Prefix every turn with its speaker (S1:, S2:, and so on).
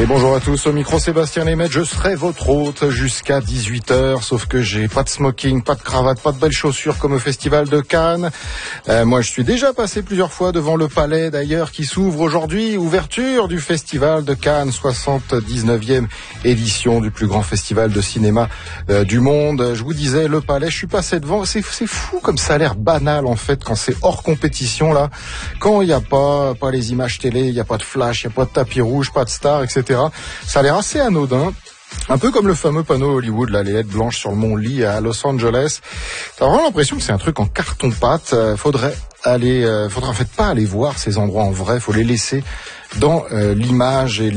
S1: Et bonjour à tous, au micro Sébastien Lemaitre, je serai votre hôte jusqu'à 18h, sauf que j'ai pas de smoking, pas de cravate, pas de belles chaussures comme au Festival de Cannes. Moi je suis déjà passé plusieurs fois devant le Palais d'ailleurs qui s'ouvre aujourd'hui, ouverture du Festival de Cannes, 79e édition du plus grand festival de cinéma du monde. Je vous disais, le Palais, je suis passé devant, c'est fou comme ça a l'air banal en fait quand c'est hors compétition là, quand il n'y a pas les images télé, il n'y a pas de flash, il n'y a pas de tapis rouge, pas de stars, etc. Ça a l'air assez anodin. Un peu comme le fameux panneau Hollywood, là, les lettres blanches sur le mont Lee à Los Angeles. T'as vraiment l'impression que c'est un truc en carton-pâte. Faudrait en fait pas aller voir ces endroits en vrai. Faut les laisser dans l'image et